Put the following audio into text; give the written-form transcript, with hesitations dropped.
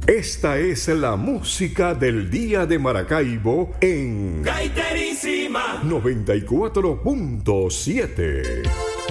Esta es la música del día de Maracaibo en Gaiterísima 94.7.